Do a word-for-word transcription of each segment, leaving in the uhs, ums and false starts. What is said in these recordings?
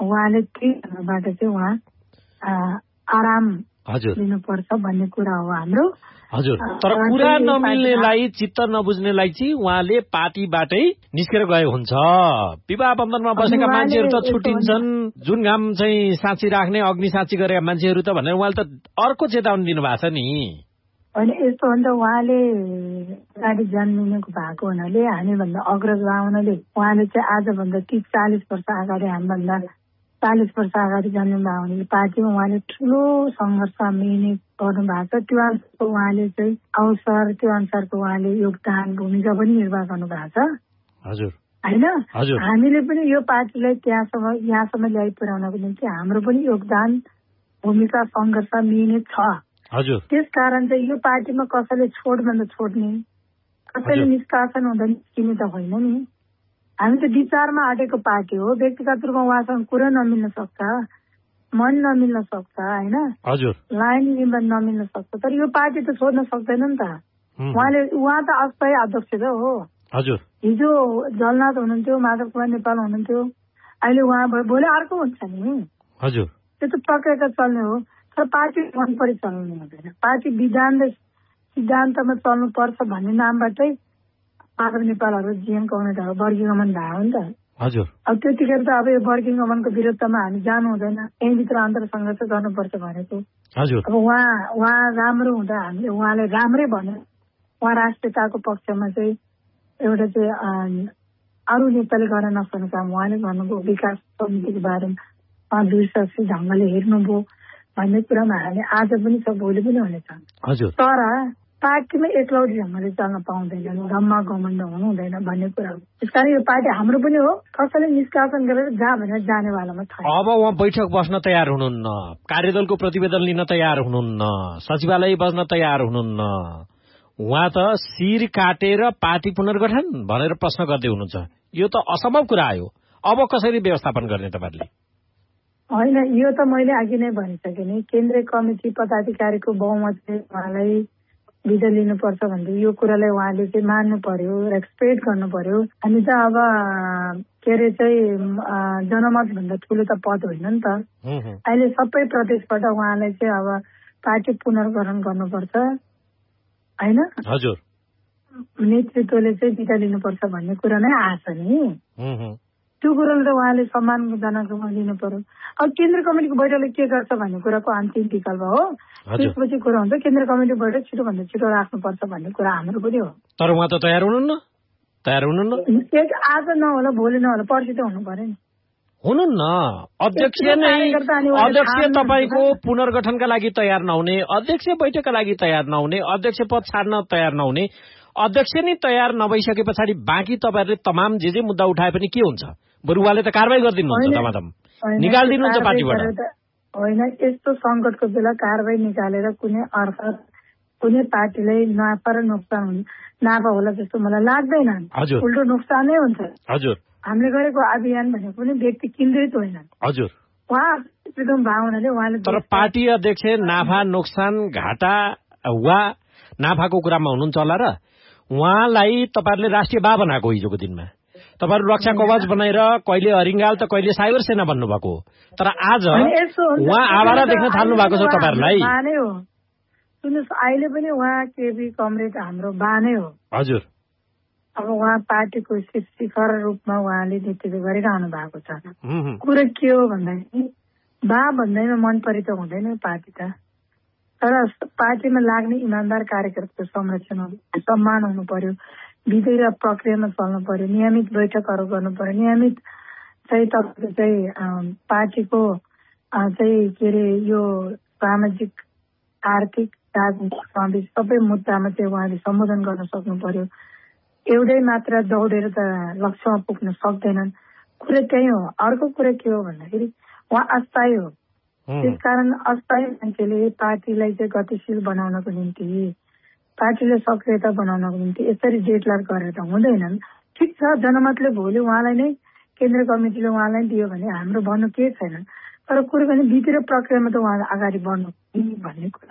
उहाँले त्यही ढङ्गबाट चाहिँ उहाँ आराम लिनुपर्छ भन्ने कुरा हो हाम्रो। हजुर, तर कुरा नमिल्नेलाई, चित्त नबुझ्नेलाई चाहिँ उहाँले पार्टीबाटै निस्केर गएको हुन्छ। विवाह बन्धनमा बसेका मान्छेहरू त छुट्टिन्छन्, जुन घाम चाहिँ साँची राख्ने अग्नि साँची गरेका मान्छेहरू त भनेर उहाँले त अर्को चेतावनी दिनुभएको छ नि। होइन, यस्तो हो नि त, उहाँले अगाडि जन्मिनुको भएको हुनाले, हामीभन्दा अग्रज हुनाले उहाँले चाहिँ आजभन्दा तिस चालिस वर्ष अगाडि, हामीभन्दा चालिस वर्ष अगाडि जन्मिनु भएको हुनाले पार्टीमा उहाँले ठुलो सङ्घर्ष मिहिनेत गर्नु भएको छ। त्यो अनुसारको उहाँले चाहिँ अवसर, त्यो अनुसारको उहाँले योगदान, भूमिका पनि निर्वाह गर्नु भएको छ। हजुर, होइन, हामीले पनि यो पार्टीलाई त्यहाँसम्म यहाँसम्म ल्याइ पुर्याउनको निम्ति हाम्रो पनि योगदान, भूमिका, सङ्घर्ष मिहिनेत छ। हजुर, त्यस कारण चाहिँ यो पार्टीमा कसैले छोडभन्दा छोड्ने, कसैले निष्कासन हुँदा निस्किने त होइन नि। हामी त विचारमा अटेको पार्टी हो। व्यक्तिगत रूपमा उहाँसँग कुरा नमिल्न सक्छ, मन नमिल्न सक्छ, होइन, लाइन लिम्बन नमिल्न सक्छ, तर यो पार्टी त छोड्न सक्दैन नि त। उहाँले उहाँ त अस्थायी अध्यक्ष त हो। हजुर, हिजो जलनाथ हुनुहुन्थ्यो, माधव कुमार नेपाल हुनुहुन्थ्यो, अहिले उहाँ भोलि अर्को हुन्छ नि। हजुर, त्यो त प्रक्रिया चल्ने हो। तर पार्टी मन परि चल्नु हुँदैन। पार्टी विधान र सिद्धान्तमा चल्नुपर्छ भन्ने नामबाटै माधव नेपालहरू जीएन कम्युनिटहरू वर्गीगमन भयो नि त। हजुर, अब त्यतिखेर त अब यो वर्गीगमनको विरुद्धमा हामी जानु हुँदैन, यहीँभित्र अन्तर सङ्घर्ष गर्नुपर्छ भनेको। हजुर, अब उहाँ उहाँ राम्रो हुँदा हामीले उहाँले राम्रै भन्यो। उहाँ राष्ट्रियताको पक्षमा चाहिँ एउटा चाहिँ अरू नेताले गर्न नसक्ने काम उहाँले गर्नुभयो। विकास समितिको बारेमा उहाँ दूरदर्शी ढङ्गले हेर्नुभयो भन्ने कुरामा हामी आज पनि छ, भोलि पनि हुनेछ। हजुर, तर पार्टीमा एकलौटी ढङ्गले चल्न पाउँदैन, धम्मा घमण्ड हुनु हुँदैन भन्ने कुरा हो। त्यसकारण यो पार्टी हाम्रो पनि हो। कसैले निष्कासन गरेर जा भनेर जानेवालामा छैन। अब उहाँ बैठक बस्न तयार हुनुहुन्न, कार्यदलको प्रतिवेदन लिन तयार हुनुहुन्न, सचिवालय बस्न तयार हुनुहुन्न। उहाँ त शिर काटेर पार्टी पुनर्गठन भनेर प्रश्न गर्दै हुनुहुन्छ। यो त असम्भव कुरा हो। अब कसरी व्यवस्थापन गर्ने तपाईँहरूले? होइन, यो त मैले अघि नै भनिसकेँ नि। केन्द्रीय कमिटी पदाधिकारीको बहुमतले उहाँलाई विदा लिनुपर्छ भन्दै यो कुरालाई उहाँले चाहिँ मान्नु पर्यो, रेस्पेक्ट गर्नु पर्यो। हामी त अब के अरे चाहिँ जनमत भन्दा ठुलो त पद होइन नि त। अहिले सबै प्रदेशबाट उहाँलाई चाहिँ अब पार्टी पुनर्गठन गर्नुपर्छ, होइन, हजुर, नेतृत्वले चाहिँ विदा लिनुपर्छ भन्ने कुरा नै आछ नि। त्यो कुरालाई त उहाँले सम्मानजनकमा लिनु पर्यो। अब केन्द्रीय कमिटीको बैठकले के गर्छ भन्ने कुराको अन्तिम विकल्प हो। त्यसपछि कुरा हुन्छ केन्द्रीय कमिटीको बैठक छिटोभन्दा छिटो राख्नुपर्छ भन्ने कुरा हाम्रो पनि हो। तर उहाँ त तयार हुनुहुन्न, तयार हुनुहुन्न। आज नहोला, भोलि नहोला, पर्सि त हुनु पर्यो नि। हुनुहुन्न। अध्यक्ष नै अध्यक्ष तपाईँको पुनर्गठनका लागि तयार नहुने, अध्यक्ष बैठकका लागि तयार नहुने, अध्यक्ष पद छाड्न तयार नहुने, अध्यक्ष नै तयार नभइसके पछाडि बाँकी तपाईँहरूले तमाम जे जे मुद्दा उठाए पनि के हुन्छ? बरु उहाँले त कारवाही गरिदिनुहुन्छ, दमादम निकालिदिनुहुन्छ पार्टीबाट। होइन, यस्तो सङ्कटको बेला कारवाही निकालेर कुनै अर्थ कुनै पार्टीलाई नाफा र नोक्सान नाफा होला जस्तो मलाई लाग्दैन। उल्टो नोक्सानै हुन्छ। हजुर, हामीले गरेको अभियान भनेको पनि व्यक्ति केन्द्रित होइन। हजुर, उहाँ एकदम भावनाले उहाँले। तर पार्टी अध्यक्ष नाफा नोक्सान घाटा वा नाफाको कुरामा हुनुहुन्छ होला र उहाँलाई तपाईँहरूले राष्ट्रिय बा बनाएको हिजोको दिनमा। तपाईँहरू रक्षा कवच बनाएर कहिले हरिङ्गाल त कहिले साइबर सेना भन्नुभएको, तर आज उहाँ आवारा देख्न थाल्नु भएको छ तपाईँहरूलाई। सुन्नुहोस्, अहिले पनि उहाँ केबी कमरेड हाम्रो बा नै हो। हजुर, अब उहाँ पार्टीको शिखर रूपमा उहाँले नेतृत्व गरिरहनु भएको छ। कुरा के हो भन्दाखेरि बा भन्दैमा मन परि त हुँदैन पार्टी त, तर पार्टीमा लाग्ने इमान्दार कार्यकर्ताको संरक्षण सम्मान हुनु पर्यो, विधि र प्रक्रियामा चल्नु पर्यो, नियमित बैठकहरू गर्नु पर्यो, नियमित चाहिँ तपाईँको चाहिँ पार्टीको चाहिँ के अरे यो सामाजिक, आर्थिक, राजनीतिक, सामाजिक सबै मुद्दामा चाहिँ उहाँले सम्बोधन गर्न सक्नु पर्यो। एउटै मात्र दौडेर त लक्ष्यमा पुग्न सक्दैनन्। कुरा त्यही हो। अर्को कुरा के हो भन्दाखेरि उहाँ अस्थायी हो। त्यसकारण अस्थायी मान्छेले पार्टीलाई चाहिँ गतिशील बनाउनको निम्ति, पार्टीलाई सक्रियता बनाउनको निम्ति यसरी डेडलक गरेर त हुँदैनन्। ठिक छ, जनमतले भोलि उहाँलाई नै केन्द्रीय कमिटीले उहाँलाई दियो भने हाम्रो भन्नु केही छैन, तर कुरो भने भित्र प्रक्रियामा त उहाँ अगाडि बढ्नु भन्ने कुरा हो।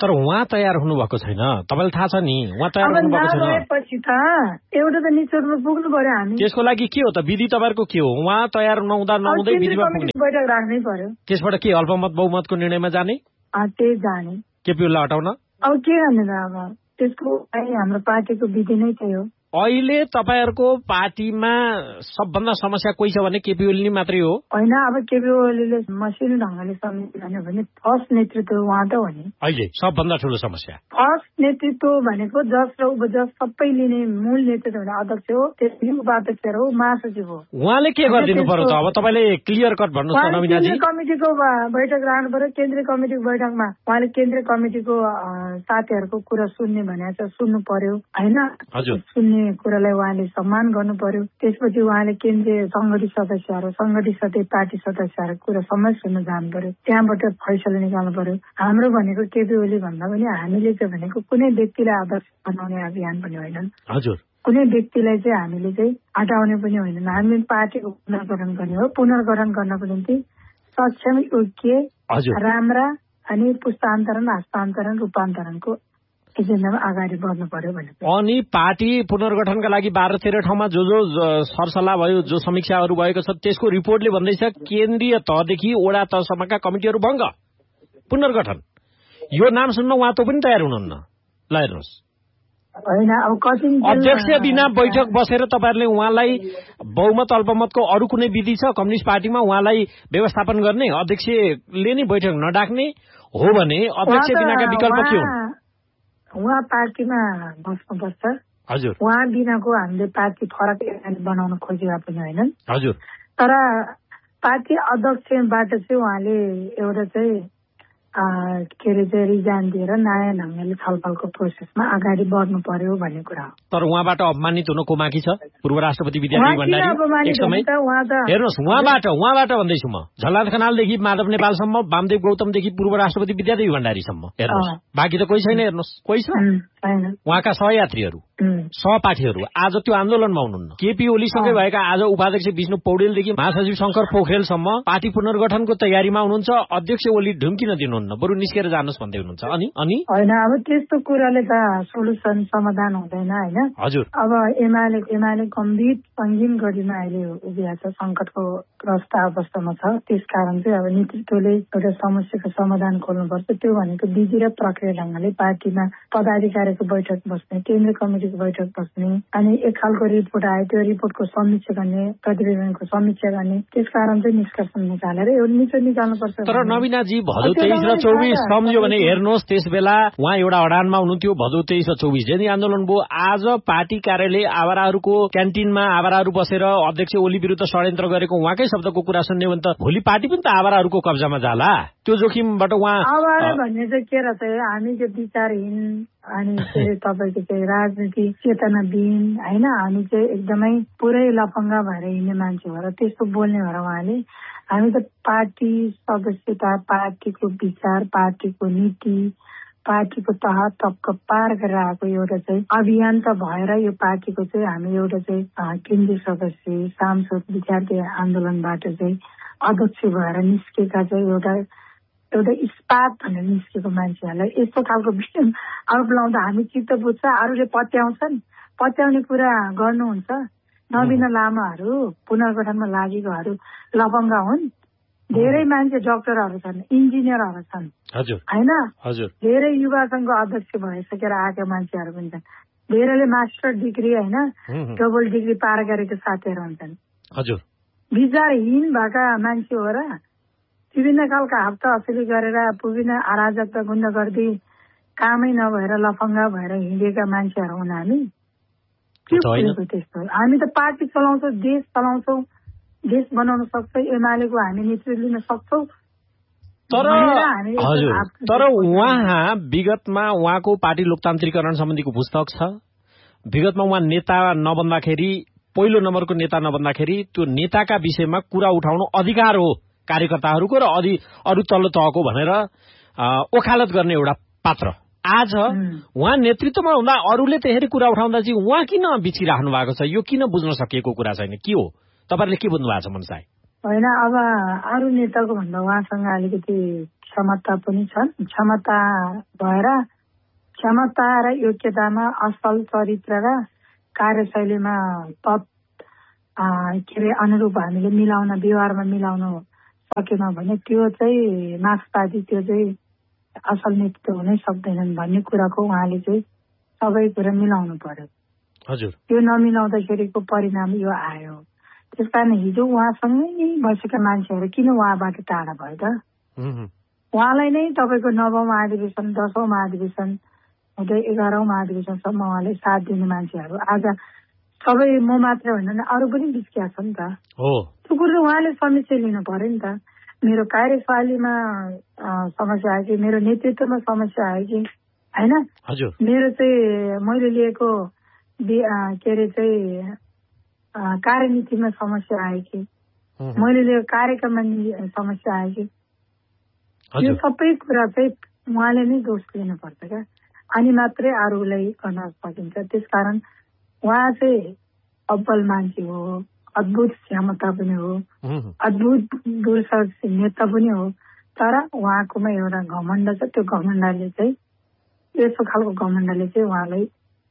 तर उहाँ तयार हुनुभएको छैन, तपाईँलाई थाहा छ नि, उहाँ तयार हुनुभएको छैन। पछि त एउटा त निचोडमा पुग्नु पर्यो हामी। त्यसको लागि के हो त विधि तपाईँहरूको के हो? उहाँ तयार नहुँदा नहुँदै विधिमा पुग्ने बैठक राख्नै पर्यो। त्यसबाट के अल्पमत बहुमतको निर्णयमा जाने? त्यही जाने। केपीओलीलाई हटाउन अब के गर्ने त? अब त्यसको हाम्रो पार्टीको विधि नै त्यही हो। अहिले तपाईँहरूको पार्टीमा सबभन्दा समस्या कोही छ भने केपी ओली मात्रै हो होइन? अब केपी ओलीले मसिनो ढङ्गले सम्झिने भने फर्स्ट नेतृत्व उहाँ त हो नि। अहिले सबभन्दा ठुलो समस्या फर्स्ट नेतृत्व भनेको जस र उपजस सबै लिने मूल नेतृत्व भने अध्यक्ष हो, त्यसपछि उपाध्यक्ष हो, महासचिव हो। उहाँले के गरिदिनु पर्यो त? अब तपाईँले क्लियर कट भन्नुहोस् न नवीनाजी। केन्द्रीय कमिटिको बैठक राख्नु पर्यो। केन्द्रीय कमिटिको बैठकमा उहाँले केन्द्रीय कमिटिको साथीहरूको कुरा सुन्ने भनेको छ, सुन्नु पर्यो होइन? हजुर, सुन्ने कुरालाई उहाँले सम्मान गर्नु पर्यो। त्यसपछि उहाँले केन्द्रीय संगठित सदस्यहरू संगठित सदस्य पार्टी सदस्यहरूको कुरा समय सुन्न जानु पर्यो। त्यहाँबाट फैसला निकाल्नु पर्यो। हाम्रो भनेको केपी ओली भन्दा पनि हामीले चाहिँ भनेको कुनै व्यक्तिलाई आदर्श बनाउने अभियान पनि होइन। हजुर, कुनै व्यक्तिलाई चाहिँ हामीले चाहिँ हटाउने पनि होइन। हामी पार्टीको पुनर्गठन गर्ने हो। पुनर्गठन गर्नको निम्ति सक्षम, योग्य, राम्रा अनि पुस्तान्तरण, हस्तान्तरण, रूपान्तरणको एजेन्डामा अगाडि बढ्नु पर्यो भनेको। अनि पार्टी पुनर्गठनका लागि बाह्र तेह्र ठाउँमा जो जो सरसल्लाह भयो, जो समीक्षाहरू भएको छ, त्यसको रिपोर्टले भन्दैछ केन्द्रीय तहदेखि वडा तहसम्मका कमिटीहरू भङ्ग, पुनर्गठन। यो नाम सुन्न उहाँ त पनि तयार हुनुहुन्न। ल हेर्नुहोस्, होइन अब कति अध्यक्ष बिना बैठक बसेर तपाईँहरूले उहाँलाई बहुमत अल्पमतको अरू कुनै विधि छ कम्युनिस्ट पार्टीमा उहाँलाई व्यवस्थापन गर्ने? अध्यक्षले नै बैठक नडाक्ने हो भने अध्यक्ष बिनाका विकल्प के हुन्? उहाँ पार्टीमा बस्नुपर्छ। हजुर, उहाँ बिनाको हामीले पार्टी फरक बनाउन खोजेका पनि होइन। हजुर, तर पार्टी अध्यक्षबाट चाहिँ उहाँले एउटा चाहिँ के अरे चाहिँ रिजाइन दिएर नयाँ ढङ्गले छलफलको प्रोसेसमा अगाडि बढ्नु पर्यो भन्ने कुरा हो। तर उहाँबाट अपमानित हुन को बाँकी छ? पूर्व राष्ट्रपति विद्यादेवी भण्डारी एक समय हेर्नुहोस्, उहाँबाट उहाँबाट भन्दैछु म, झलनाथ खनालदेखि माधव नेपालसम्म, वामदेव गौतमदेखि पूर्व राष्ट्रपति विद्यादेवी भण्डारीसम्म हेर्नुहोस्, बाँकी त कोही छैन। हेर्नुहोस्, कोही छ? उहाँका सहयात्रीहरू, सहपाठीहरू आज त्यो आन्दोलनमा हुनुहुन्न। केपी ओलीसँगै भएका आज उपाध्यक्ष विष्णु पौडेलदेखि महासचिव शंकर पोखरेलसम्म पार्टी पुनर्गठनको तयारीमा हुनुहुन्छ। अध्यक्ष ओली ढुम्किन दिनुहुन्न, बरु निस्केर जानुहोस् भन्दै हुनुहुन्छ। अनि अनि होइन, अब त्यस्तो कुराले त सोलुसन समाधान हुँदैन होइन। हजुर, अब एमाले एमाले गम्भीर सङ्गीन गतिमा अहिले उभिएको छ, सङ्कटको ग्रस्त अवस्थामा छ। त्यसकारण चाहिँ अब नेतृत्वले एउटा समस्याको समाधान खोल्नुपर्छ। त्यो भनेको विधि र प्रक्रिया ढङ्गले पार्टीमा पदाधिकारीको बैठक बस्ने, केन्द्रीय कमिटिको बैठक बस्ने, अनि एक खालको रिपोर्ट आयो, त्यो रिपोर्टको समीक्षा गर्ने, प्रतिवेदनको समीक्षा गर्ने, त्यसकारण चाहिँ निष्कर्ष निकालेर एउटा निचो निकाल्नुपर्छ। तर नवीनाजी भदौ तेइस र चौबिस सम्झ्यो भने हेर्नुहोस्, त्यस बेला उहाँ एउटा अडानमा हुनुहुन्थ्यो। भदौ तेइस र चौबिस जति आन्दोलन भयो, आज पार्टी कार्यालय आवाराहरूको क्यान्टिनमा आवाराहरू बसेर अध्यक्ष ओली विरुद्ध षड्यन्त्र गरेको उहाँकै शब्दको कुरा सुन्ने भने त भोलि पार्टी पनि त आवाराहरूको कब्जामा जाला। त्यो जोखिमबाट उहाँ आवारा भन्ने चाहिँ के रहेछ? हामी चाहिँ विचारहीन अनि तपाईँको चाहिँ राजनीति चेतनाविहीन होइन, हामी चाहिँ एकदमै पुरै लफङ्गा भएर हिँड्ने मान्छे भएर त्यस्तो बोल्ने भएर उहाँले हामी त पार्टी सदस्यता, पार्टीको विचार, पार्टीको नीति, पार्टीको तह तब्का पार गरेर आएको एउटा चाहिँ अभियान त भएर यो पार्टीको चाहिँ हामी एउटा चाहिँ केन्द्रीय सदस्य, सांसद, विद्यार्थी आन्दोलनबाट चाहिँ अध्यक्ष भएर निस्केका चाहिँ एउटा एउटा इस्पात भनेर निस्केको मान्छेहरूलाई यस्तो खालको आरोप लाउँदा हामी चित्त बुझ्छ। अरूले पत्याउँछन्, पत्याउने कुरा गर्नुहुन्छ। नवीन लामाहरू पुनर्गठनमा लागेकोहरू लफङ्गा हुन्। धेरै मान्छे डाक्टरहरू छन्, इन्जिनियरहरू छन् होइन, धेरै युवा सङ्घ अध्यक्ष भइसकेर आएका मान्छेहरू पनि छन्। धेरैले मास्टर डिग्री होइन, डबल डिग्री पार गरेको साथीहरू हुन्छन्। विचारहीन भएका मान्छे हो र विभिन्न खालका हप्ता असुली गरेर विभिन्न अराजकता गुण्डागर्दी कामै नभएर लफङ्गा भएर हिँडेका मान्छेहरू हुन् हामी। के कुरेको त्यस्तो? हामी त पार्टी चलाउँछौँ, देश चलाउँछौँ, देश बनाउन सक्छौँ, एमालेको हामी नेतृत्व लिन सक्छौँ। तर हजुर, तर उहाँ विगतमा उहाँको पार्टी लोकतान्त्रिकरण सम्बन्धीको पुस्तक छ। विगतमा उहाँ नेता नबन्दाखेरि, पहिलो नम्बरको नेता नबन्दाखेरि त्यो नेताका विषयमा कुरा उठाउनु अधिकार हो कार्यकर्ताहरूको र अधि अरू तल्लो तहको भनेर ओखालत गर्ने एउटा पात्र। आज उहाँ नेतृत्वमा हुँदा अरूले त्यसरी कुरा उठाउँदा चाहिँ उहाँ किन बिचिराख्नु भएको छ? यो किन बुझ्न सकिएको कुरा छैन? के हो? तपाईँहरूले के बुझ्नु भएको छ मनसाय? होइन अब अरू नेताको भन्दा उहाँसँग अलिकति क्षमता पनि छन्। क्षमता भएर क्षमता र योग्यतामा असल चरित्र र कार्यशैलीमा तत् के अरे अनुरूप हामीले मिलाउन व्यवहारमा मिलाउन सकेन भने त्यो चाहिँ मार्क्सवादी त्यो चाहिँ असल नेतृत्व हुनै सक्दैनन् भन्ने कुराको उहाँले चाहिँ सबै कुरा मिलाउनु पर्यो। हजुर, त्यो नमिलाउँदाखेरिको परिणाम यो आयो। त्यस कारण हिजो उहाँसँगै बसेका मान्छेहरू किन उहाँबाट टाढा भयो त? उहाँलाई नै तपाईँको नवौं महाधिवेशन दसौं महाधिवेशन हुँदै एघारौं महाधिवेशनसम्म उहाँले साथ दिने मान्छेहरू आज सबै म मात्र होइन अरू पनि बिच्किया छ नि त। त्यो कुरो उहाँले समीक्षा लिनु पर्यो नि त। मेरो कार्यशैलीमा समस्या आयो कि मेरो नेतृत्वमा समस्या आयो कि होइन, मेरो चाहिँ मैले लिएको के अरे चाहिँ कार्यनीतिमा समस्या आयो कि मैले लिएको कार्यक्रममा समस्या आयो कि यो सबै कुरा चाहिँ उहाँले नै दोष लिनुपर्छ क्या, अनि मात्रै अरूलाई गर्न सकिन्छ। त्यसकारण उहाँ चाहिँ अब्बल मान्छे हो, अद्भुत क्षमता पनि हो, अद्भुत दूरदर्शी नेता पनि हो, तर उहाँकोमा एउटा घमण्ड छ। त्यो घमण्डले चाहिँ यस्तो खालको घमण्डले चाहिँ उहाँलाई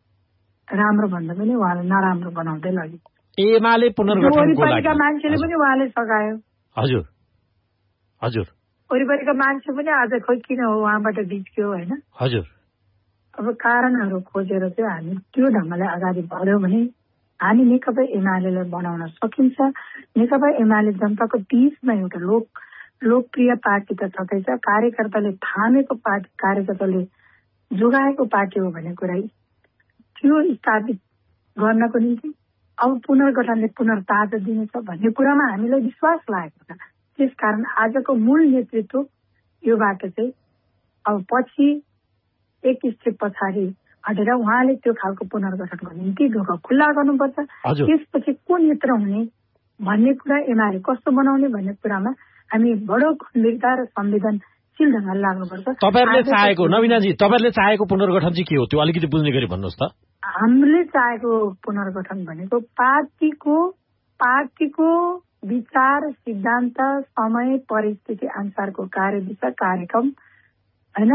राम्रो भन्दा पनि उहाँलाई नराम्रो बनाउँदै लग्यो। एमाले पुनर्गठनको लागि मान्छेले पनि उहाँले सघायो। हजुर हजुर, वरिपरिका मान्छे पनि आज खोइ किन हो उहाँबाट बिच्क्यो होइन। हजुर, अब कारणहरू खोजेर चाहिँ हामी त्यो ढङ्गले अगाडि बढ्यौँ भने हामी नेकपा एमालेलाई बनाउन सकिन्छ। नेकपा एमाले जनताको बीचमा एउटा लोक लोकप्रिय पार्टी त छँदैछ, कार्यकर्ताले थामेको पार्टी, कार्यकर्ताले जोगाएको पार्टी हो भन्ने कुरा त्यो स्थापित गर्नको निम्ति अब पुनर्गठनले पुनर्ताजा दिनेछ भन्ने कुरामा हामीलाई विश्वास लागेको छ। त्यसकारण आजको मूल नेतृत्व यो बाटो चाहिँ अब पछि एक स्टेप पछाडि हटेर उहाँले त्यो खालको पुनर्गठनको निम्ति ढोका खुल्ला गर्नुपर्छ। त्यसपछि को नेत्र हुने भन्ने कुरा एमाले कस्तो बनाउने भन्ने कुरामा हामी बडो गम्भीरता र संवेदनशील ढङ्गले लाग्नुपर्छ। तपाईँहरूले चाहेको नवीनाजी तपाईँहरूले चाहेको पुनर्गठन चाहिँ के हो त्यो अलिकति बुझ्ने गरी भन्नुहोस् त। हामीले चाहेको पुनर्गठन भनेको पार्टीको पार्टीको विचार सिद्धान्त समय परिस्थिति अनुसारको कार्यदिशा कार्यक्रम होइन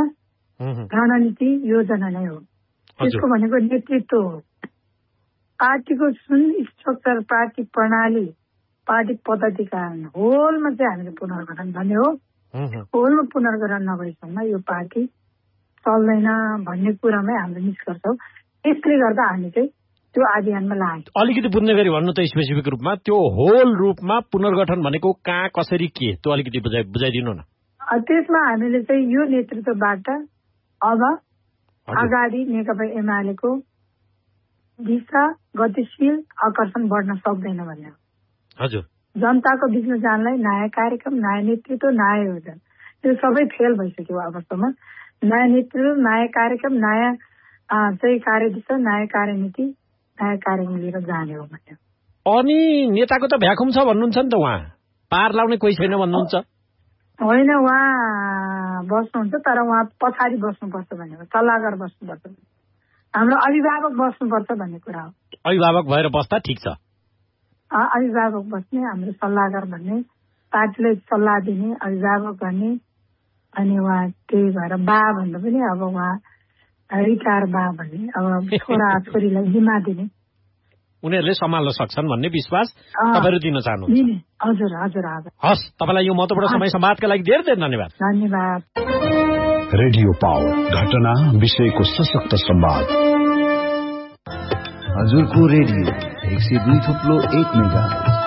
रणनीति योजना नै हो। त्यसको भनेको नेतृत्व हो। पार्टीको जुन स्ट्रक्चर पार्टी प्रणाली पार्टी पद्धतिका होलमा चाहिँ हामीले पुनर्गठन भन्ने हो। होलमा पुनर्गठन नभएसम्म यो पार्टी चल्दैन भन्ने कुरामै हाम्रो निष्कर्ष हो। त्यसले गर्दा हामी चाहिँ त्यो अभियानमा लाग्यौँ। अलिकति बुझ्ने गरी भन्नु त स्पेसिफिक रूपमा त्यो होल रूपमा पुनर्गठन भनेको कहाँ कसरी के त्यो अलिकति बुझाइ बुझाइदिनु न। त्यसमा हामीले चाहिँ यो नेतृत्वबाट अब अगाडि नेकपा एमालेको दिशा गतिशील आकर्षण बढ्न सक्दैन भन्ने हो। हजुर, जनताको बिचमा जानलाई नयाँ कार्यक्रम नयाँ नेतृत्व नयाँ योजना त्यो सबै फेल भइसक्यो अवस्थामा। नयाँ नेतृत्व नयाँ कार्यक्रम नयाँ चाहिँ कार्यदिशा नयाँ कार्यनीति नयाँ कार्यक्रम लिएर जाने हो भन्ने। अनि नेताको त भ्याकुम छ भन्नुहुन्छ नि त, उहाँ पार लाउने कोही छैन भन्नुहुन्छ। होइन, उहाँ बस्नुहुन्छ तर उहाँ पछाडि बस्नुपर्छ भनेको सल्लाहकार बस्नुपर्छ, हाम्रो अभिभावक बस्नुपर्छ भन्ने कुरा हो। अभिभावक भएर बस्दा ठिक छ। अभिभावक बस्ने हाम्रो सल्लाहकार भन्ने पार्टीलाई सल्लाह दिने अभिभावक भन्ने अनि उहाँ त्यही भएर बा भन्दा पनि अब उहाँ रिटायर बा भन्ने अब छोरा छोरीलाई जिम्मा दिने उनीहरूले सम्हाल्न सक्छन् भन्ने विश्वास तपाईँहरू दिन चाहनुहुन्छ। हजुर हजुर हजुर। हस्, तपाईँलाई यो महत्त्वपूर्ण समय संवादका लागि धेरै धेरै धन्यवाद। धन्यवाद। रेडियो पावर घटना विषयको सशक्त संवाद। हजुरको रेडियो एक सय दुई थुप्लो एक मेगा।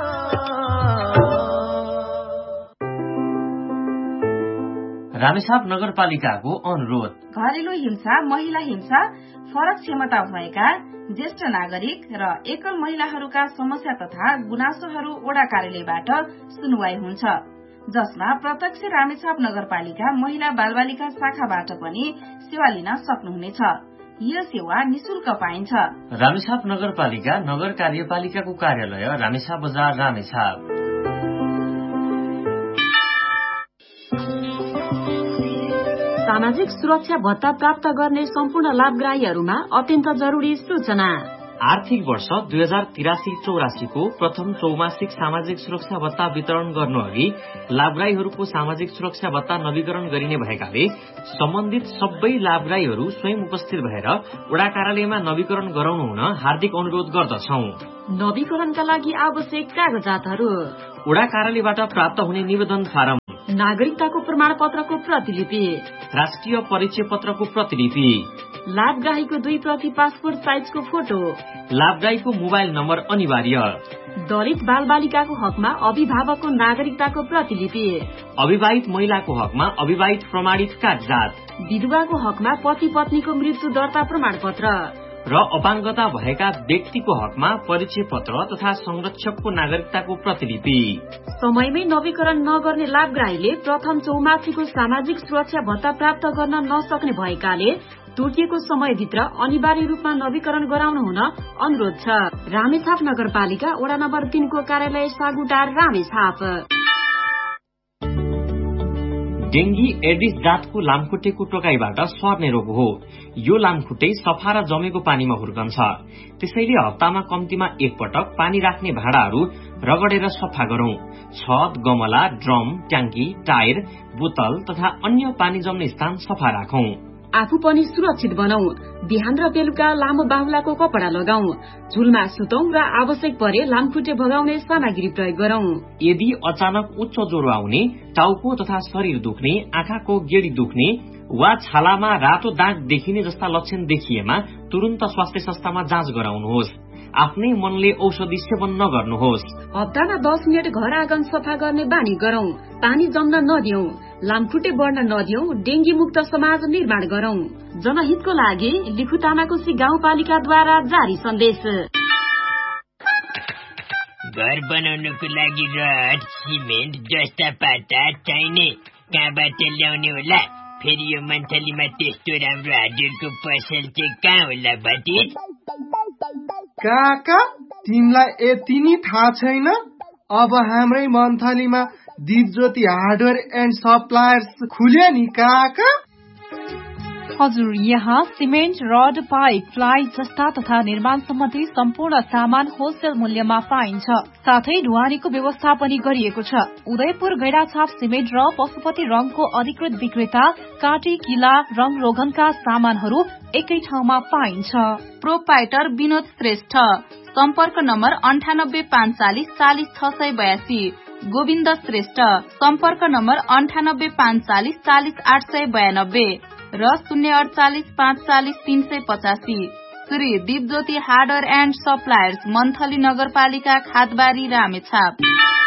रामेछाप नगरपालिकाको अनुरोध। घरेलु हिंसा महिला हिंसा फरक क्षमता भएका ज्येष्ठ नागरिक र एकल महिलाहरूका समस्या तथा गुनासोहरू वडा कार्यालयबाट सुनवाई हुन्छ, जसमा प्रत्यक्ष रामेछाप नगरपालिका महिला बालबालिका शाखाबाट पनि सेवा लिन सक्नुहुनेछ। यो सेवा निशुल्क पाइन्छ। रामेछाप नगरपालिका नगर कार्यपालिकाको कार्यालय रामेछाप बजार रामेछाप। सामाजिक सुरक्षा भत्ता प्राप्त गर्ने सम्पूर्ण लाभग्राहीहरूमा अत्यन्त जरुरी सूचना। आर्थिक वर्ष दुई हजार तिरासी चौरासीको प्रथम चौमासिक सामाजिक सुरक्षा भत्ता वितरण गर्नु अघि लाभग्राहीहरूको सामाजिक सुरक्षा भत्ता नवीकरण गरिने भएकाले सम्बन्धित सबै लाभग्राहीहरू स्वयं उपस्थित भएर वडा कार्यालयमा नवीकरण गराउनु हुन हार्दिक अनुरोध गर्दछौ। नवीकरणका लागि आवश्यक कागजातहरू: वडा कार्यालयबाट प्राप्त हुने निवेदन फारम, नागरिकताको प्रमाण पत्रको प्रतिलिपि, राष्ट्रिय परिचय पत्रको प्रतिलिपि, लाभग्राहीको दुई प्रति पासपोर्ट साइजको फोटो, लाभग्राहीको मोबाइल नम्बर अनिवार्य, दलित बाल बालिकाको हकमा अभिभावकको नागरिकताको प्रतिलिपि, अविवाहित महिलाको हकमा अविवाहित प्रमाणित कागजात, विधवाको हकमा पति पत्नीको मृत्यु दर्ता प्रमाण पत्र र अपाङ्गता भएका व्यक्तिको हकमा परिचय पत्र तथा संरक्षकको नागरिकताको प्रतिलिपि। समयमै नवीकरण नगर्ने लाभग्राहीले प्रथम चौमासीको सामाजिक सुरक्षा भत्ता प्राप्त गर्न नसक्ने भएकाले तोकिएको समयभित्र अनिवार्य रूपमा नवीकरण गराउनु हुन अनुरोध छ। रामेछाप नगरपालिका वडा नम्बर तीनको कार्यालय सागुटार रामेछाप। डेंगी एडिस जातको लामखुट्टेको टोकाइबाट सर्ने रोग हो। यो लामखुट्टे सफा र जमेको पानीमा हुर्कन्छ। त्यसैले हप्तामा कम्तीमा एक पटक पानी राख्ने भाँडाहरू रगडेर सफा गरौं। छत, गमला, ड्रम, ट्याङ्की, टायर, बोतल तथा अन्य पानी जम्ने स्थान सफा राखौं। आफू पनि सुरक्षित बनाऊ। बिहान र बेलुका लामो बाहुलाको कपडा लगाऊ। झुलमा सुतौं र आवश्यक परे लामखुट्टे भगाउने सामग्री प्रयोग गरौं। यदि अचानक उच्च ज्वरो आउने, टाउको तथा शरीर दुख्ने, आँखाको गेडी दुख्ने वा छालामा रातो दाग देखिने जस्ता लक्षण देखिएमा तुरन्त स्वास्थ्य संस्थामा जाँच गराउनुहोस्। आफ्नै मनले औषधि सेवन नगर्नुहोस्। हप्तामा दस मिनट घर आँगन सफा गर्ने बानी गरौं। पानी जम्न नदियौं। लामखुट्टे बढ्न नदियौं। डेंगी मुक्त समाज निर्माण गरौं। जनहितको लागि लिखु तामाकोसी गाउँपालिकाद्वारा जारी सन्देश। घर बनाउनको लागि रड, सिमेन्ट जस्ता पाटा चाहिने कहाँबाट ल्याउने होला? फेरि यो मन्थलीमा त्यस्तो राम्रो हार्डवेयरको पसल चाहिँ कहाँ होला भतिज? काका, तिमीलाई यति नि थाहा छैन? अब हाम्रै मन्थलीमा दिपज्योति हार्डवेयर एन्ड सप्लायर्स खुल्यो नि काका। हजुर, यहाँ सिमेन्ट, रड, पाइप, प्लाई जस्ता तथा निर्माण सम्बन्धी सम्पूर्ण सामान होलसेल मूल्यमा पाइन्छ। साथै ढुवानीको व्यवस्था पनि गरिएको छ। उदयपुर गैडाछाप सिमेन्ट र पशुपति रंगको अधिकृत विक्रेता काटी, किला, रंग रोगनका सामानहरू एकै ठाउँमा पाइन्छ। प्रोपाइटर विनोद श्रेष्ठ, सम्पर्क नम्बर अन्ठानब्बे पाँच चालिस चालिस छ सय बयासी। गोविन्द श्रेष्ठ, सम्पर्क नम्बर अन्ठानब्बे पाँच चालिस चालिस आठ सय बयानब्बे र शून्य अडचालिस पाँच चालिस तीन सय पचासी। Shri Dipjyoti hardware and suppliers, monthly नगरपालिका, खातबारी, रामेछाप।